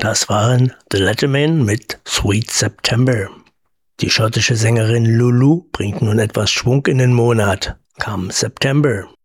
Das waren The Lettermen mit Sweet September. Die schottische Sängerin Lulu bringt nun etwas Schwung in den Monat. Come September.